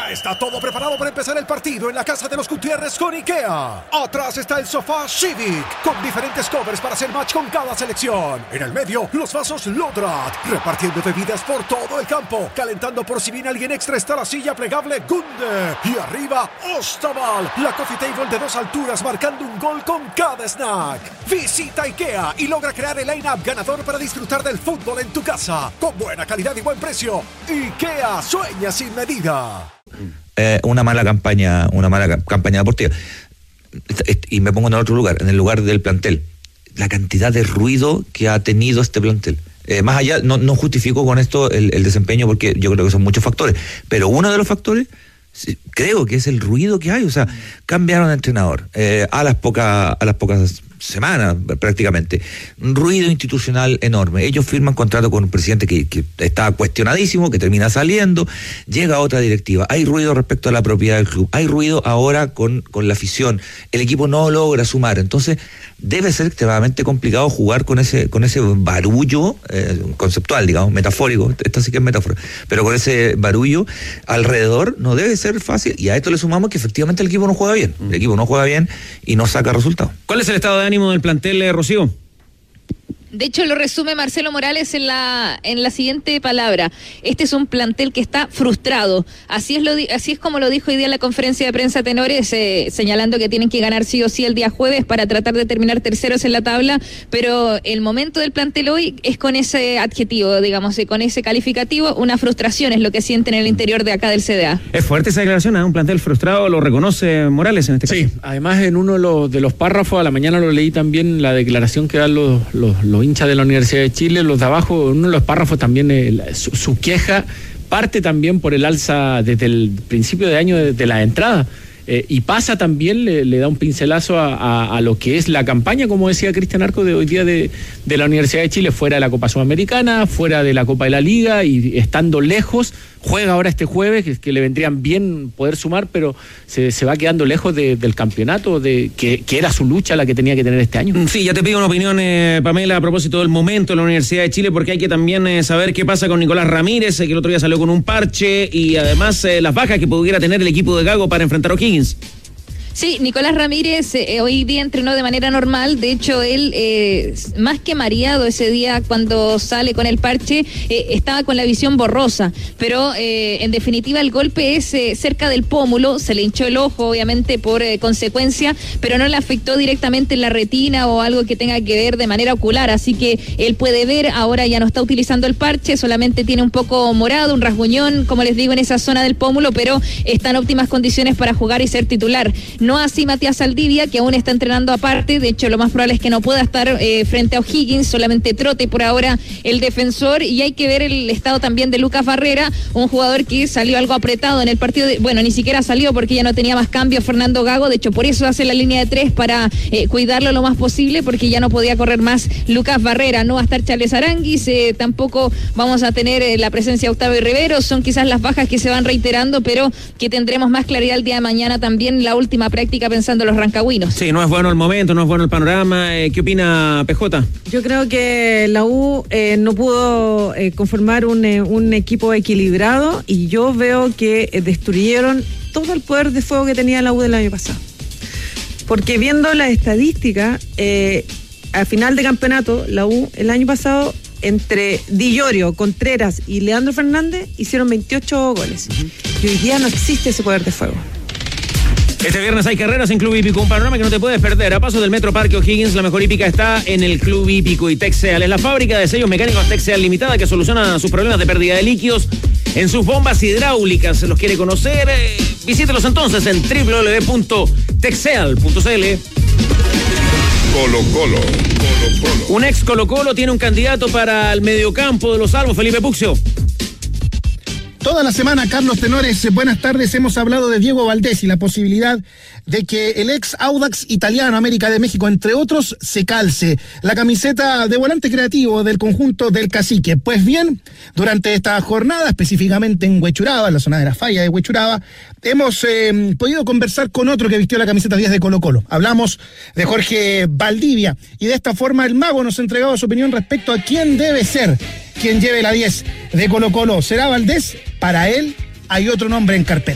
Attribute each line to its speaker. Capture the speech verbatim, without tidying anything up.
Speaker 1: Ya está todo preparado para empezar el partido en la casa de los Gutiérrez con IKEA. Atrás está el sofá Civic, con diferentes covers para hacer match con cada selección. En el medio, los vasos Lodrat, repartiendo bebidas por todo el campo. Calentando por si viene alguien extra está la silla plegable Gunde. Y arriba, Ostaval, la coffee table de dos alturas marcando un gol con cada snack. Visita IKEA y logra crear el line-up ganador para disfrutar del fútbol en tu casa. Con buena calidad y buen precio. IKEA sueña sin medida.
Speaker 2: Eh, una mala campaña, una mala ca- campaña deportiva. Y me pongo en otro lugar, en el lugar del plantel. La cantidad de ruido que ha tenido este plantel. Eh, más allá, no, no justifico con esto el, el desempeño porque yo creo que son muchos factores, pero uno de los factores sí, creo que es el ruido que hay. O sea, cambiaron de entrenador eh, a las pocas a las pocas semanas prácticamente. Ruido institucional enorme. Ellos firman contrato con un presidente que, que está cuestionadísimo, que termina saliendo, llega otra directiva. Hay ruido respecto a la propiedad del club. Hay ruido ahora con, con la afición. El equipo no logra sumar. Entonces, debe ser extremadamente complicado jugar con ese, con ese barullo eh, conceptual, digamos, metafórico. Esta sí que es metáfora. Pero con ese barullo alrededor no debe ser fácil. Y a esto le sumamos que efectivamente el equipo no juega bien. El equipo no juega bien y no saca resultados.
Speaker 3: ¿Cuál es el estado de ánimo del plantel, eh, Rocío?
Speaker 4: De hecho, lo resume Marcelo Morales en la en la siguiente palabra. Este es un plantel que está frustrado. Así es lo así es como lo dijo hoy día en la conferencia de prensa Tenores, eh, señalando que tienen que ganar sí o sí el día jueves para tratar de terminar terceros en la tabla, pero el momento del plantel hoy es con ese adjetivo, digamos, con ese calificativo, una frustración es lo que sienten en el interior de acá del C D A.
Speaker 3: Es fuerte esa declaración, ¿eh? Un plantel frustrado, lo reconoce Morales en este caso.
Speaker 5: Sí, además en uno de los, de los párrafos, a la mañana lo leí también, la declaración que dan los, los, los hinchas de la Universidad de Chile, los de abajo, en uno de los párrafos también eh, su, su queja parte también por el alza desde el principio de año de, de la entrada. Eh, y pasa también, le, le da un pincelazo a, a, a lo que es la campaña, como decía Cristian Arco, de hoy día de, de la Universidad de Chile, fuera de la Copa Sudamericana, fuera de la Copa de la Liga y estando lejos. Juega ahora este jueves, que, que le vendrían bien poder sumar, pero se, se va quedando lejos de, del campeonato, de que, que era su lucha la que tenía que tener este año.
Speaker 3: Sí, ya te pido una opinión, eh, Pamela, a propósito del momento de la Universidad de Chile, porque hay que también eh, saber qué pasa con Nicolás Ramírez, eh, que el otro día salió con un parche, y además eh, las bajas que pudiera tener el equipo de Gago para enfrentar a O'Higgins.
Speaker 4: Sí, Nicolás Ramírez eh, hoy día entrenó de manera normal. De hecho, él, eh, más que mareado ese día cuando sale con el parche, eh, estaba con la visión borrosa. Pero, eh, en definitiva, el golpe es eh, cerca del pómulo. Se le hinchó el ojo, obviamente, por eh, consecuencia, pero no le afectó directamente en la retina o algo que tenga que ver de manera ocular. Así que él puede ver, ahora ya no está utilizando el parche, solamente tiene un poco morado, un rasguñón, como les digo, en esa zona del pómulo, pero está en óptimas condiciones para jugar y ser titular. No así Matías Saldivia, que aún está entrenando aparte. De hecho, lo más probable es que no pueda estar eh, frente a O'Higgins, solamente trote por ahora el defensor. Y hay que ver el estado también de Lucas Barrera, un jugador que salió algo apretado en el partido de, bueno, ni siquiera salió porque ya no tenía más cambio Fernando Gago. De hecho, por eso hace la línea de tres, para eh, cuidarlo lo más posible, porque ya no podía correr más Lucas Barrera. No va a estar Charles Aranguis, eh, tampoco vamos a tener eh, la presencia de Octavio Rivero. Son quizás las bajas que se van reiterando, pero que tendremos más claridad el día de mañana también, la última práctica pensando en los rancagüinos.
Speaker 3: Sí, no es bueno el momento, no es bueno el panorama. Eh, ¿Qué opina P J?
Speaker 6: Yo creo que la U eh, no pudo eh, conformar un, eh, un equipo equilibrado, y yo veo que eh, destruyeron todo el poder de fuego que tenía la U del año pasado. Porque viendo la estadística, eh, al final de campeonato, la U el año pasado, entre Di Llorio, Contreras y Leandro Fernández, hicieron veintiocho goles. Uh-huh. Y hoy día no existe ese poder de fuego.
Speaker 3: Este viernes hay carreras en Club Hípico, un panorama que no te puedes perder. A paso del Metro Parque O'Higgins, la mejor hípica está en el Club Hípico. Y Texeal es la fábrica de sellos mecánicos Texeal Limitada, que soluciona sus problemas de pérdida de líquidos en sus bombas hidráulicas. ¿Se los quiere conocer? Eh, visítelos entonces en doble u doble u doble u punto texeal punto c l.
Speaker 7: Colo Colo, Colo Colo.
Speaker 3: Un ex Colo Colo tiene un candidato para el mediocampo de los Salvos, Felipe Puccio.
Speaker 8: Toda la semana, Carlos Tenores, buenas tardes, hemos hablado de Diego Valdés y la posibilidad de que el ex Audax italiano, América de México, entre otros, se calce la camiseta de volante creativo del conjunto del Cacique. Pues bien, durante esta jornada, específicamente en Huechuraba, en la zona de la falla de Huechuraba, hemos eh, podido conversar con otro que vistió la camiseta diez de Colo Colo. Hablamos de Jorge Valdivia, y de esta forma el mago nos ha entregado su opinión respecto a quién debe ser quien lleve la diez de Colo Colo. ¿Será Valdés? Para él hay otro nombre en carpeta.